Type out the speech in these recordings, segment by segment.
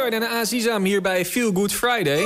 En Azizam hier bij Feel Good Friday.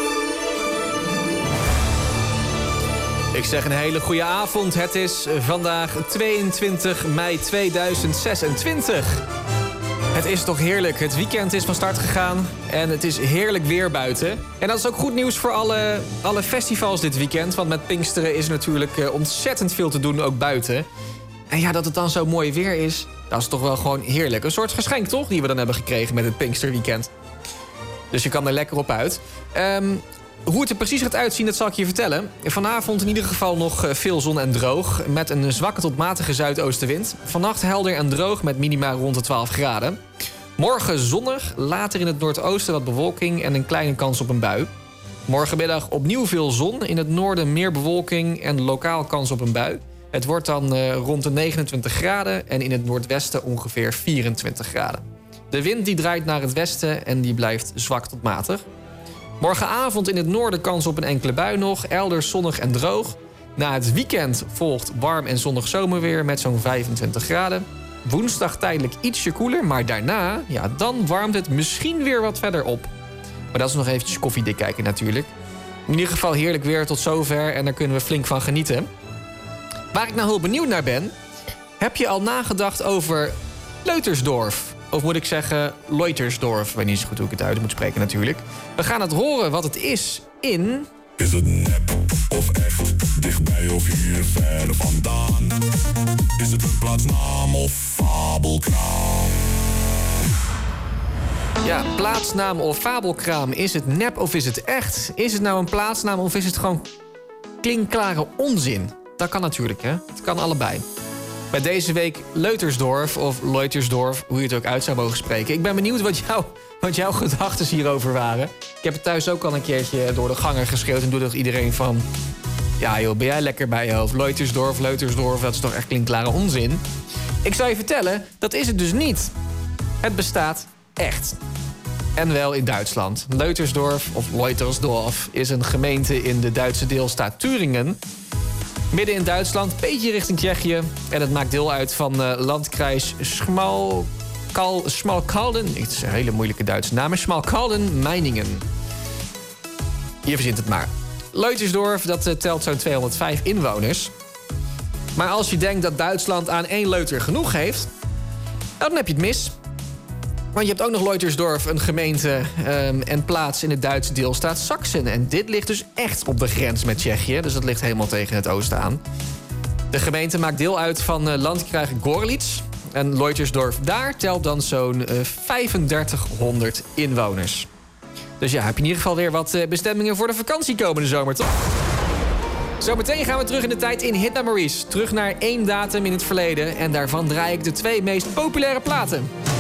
Ik zeg een hele goede avond. Het is vandaag 22 mei 2026. Het is toch heerlijk. Het weekend is van start gegaan en het is heerlijk weer buiten. En dat is ook goed nieuws voor alle festivals dit weekend. Want met Pinksteren is natuurlijk ontzettend veel te doen, ook buiten. En ja, dat het dan zo mooi weer is, dat is toch wel gewoon heerlijk. Een soort geschenk toch, die we dan hebben gekregen met het Pinksterweekend. Dus je kan er lekker op uit. Hoe het er precies gaat uitzien, dat zal ik je vertellen. Vanavond in ieder geval nog veel zon en droog. Met een zwakke tot matige zuidoostenwind. Vannacht helder en droog met minima rond de 12 graden. Morgen zonnig, later in het noordoosten wat bewolking en een kleine kans op een bui. Morgenmiddag opnieuw veel zon. In het noorden meer bewolking en lokaal kans op een bui. Het wordt dan rond de 29 graden en in het noordwesten ongeveer 24 graden. De wind die draait naar het westen en die blijft zwak tot matig. Morgenavond in het noorden kans op een enkele bui nog. Elders zonnig en droog. Na het weekend volgt warm en zonnig zomerweer met zo'n 25 graden. Woensdag tijdelijk ietsje koeler, maar daarna, ja, dan warmt het misschien weer wat verder op. Maar dat is nog eventjes koffiedik kijken natuurlijk. In ieder geval heerlijk weer tot zover en daar kunnen we flink van genieten. Waar ik nou heel benieuwd naar ben, heb je al nagedacht over Leutersdorf? Of moet ik zeggen Loitersdorf? Ik weet niet zo goed hoe ik het uit moet spreken natuurlijk. We gaan het horen wat het is in... Is het nep of echt? Dichtbij of hier ver vandaan? Is het een plaatsnaam of fabelkraam? Ja, plaatsnaam of fabelkraam. Is het nep of is het echt? Is het nou een plaatsnaam of is het gewoon klinkklare onzin? Dat kan natuurlijk, hè? Het kan allebei. Bij deze week Leutersdorf of Loitersdorf, hoe je het ook uit zou mogen spreken. Ik ben benieuwd wat jouw gedachten hierover waren. Ik heb het thuis ook al een keertje door de gangen geschreeuwd en doet toch iedereen van... Ja joh, ben jij lekker bij je hoofd? Loitersdorf, dat is toch echt klinkklare onzin? Ik zal je vertellen, dat is het dus niet. Het bestaat echt. En wel in Duitsland. Leutersdorf of Loitersdorf is een gemeente in de Duitse deelstaat Thüringen. Midden in Duitsland, een beetje richting Tsjechië. En het maakt deel uit van landkreis Schmalkalden. Het is een hele moeilijke Duitse naam. Schmalkalden-Meiningen. Je verzint het maar. Leutersdorf, dat telt zo'n 205 inwoners. Maar als je denkt dat Duitsland aan één leuter genoeg heeft... dan heb je het mis. Want je hebt ook nog Leutersdorf, een gemeente en plaats in de Duitse deelstaat Sachsen. En dit ligt dus echt op de grens met Tsjechië. Dus dat ligt helemaal tegen het oosten aan. De gemeente maakt deel uit van landkreis Gorlitz. En Leutersdorf daar telt dan zo'n 3500 inwoners. Dus ja, heb je in ieder geval weer wat bestemmingen voor de vakantie komende zomer, toch? Zometeen gaan we terug in de tijd in Hit Memories. Terug naar 1 datum in het verleden. En daarvan draai ik de 2 meest populaire platen.